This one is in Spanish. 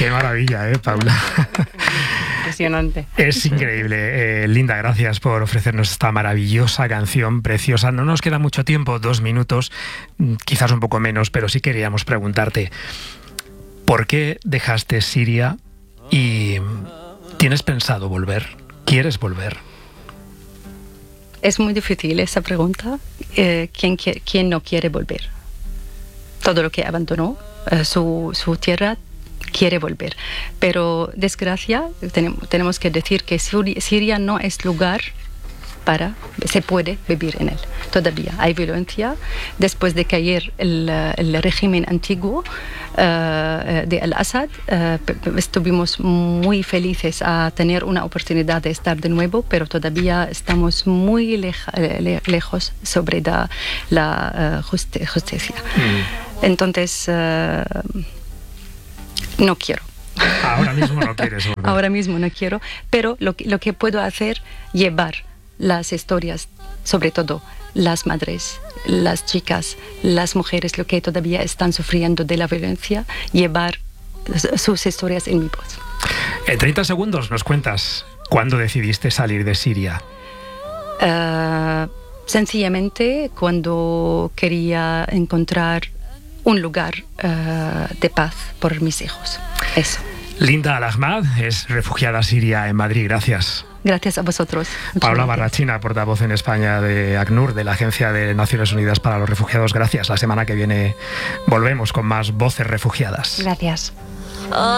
Qué maravilla, Paula. Impresionante. Es increíble. Linda, gracias por ofrecernos esta maravillosa canción preciosa. No nos queda mucho tiempo, 2 minutos, quizás un poco menos, pero sí queríamos preguntarte, ¿por qué dejaste Siria y tienes pensado volver? ¿Quieres volver? Es muy difícil esa pregunta. ¿Quién no quiere volver? Todo lo que abandonó su tierra quiere volver. Pero, desgracia, tenemos que decir que Siria no es lugar se puede vivir en él. Todavía hay violencia. Después de caer el régimen antiguo de Al-Assad, estuvimos muy felices a tener una oportunidad de estar de nuevo, pero todavía estamos muy lejos sobre la justicia. Entonces, no quiero. Ahora mismo no quieres volver. Ahora mismo no quiero, pero lo que puedo hacer, llevar las historias, sobre todo las madres, las chicas, las mujeres, lo que todavía están sufriendo de la violencia, llevar sus historias en mi voz. En 30 segundos nos cuentas, ¿cuándo decidiste salir de Siria? Sencillamente cuando quería encontrar un lugar de paz por mis hijos. Eso. Linda Al-Ahmad es refugiada siria en Madrid. Gracias. Gracias a vosotros. Paula Barrachina, portavoz en España de ACNUR, de la Agencia de Naciones Unidas para los Refugiados. Gracias. La semana que viene volvemos con más voces refugiadas. Gracias.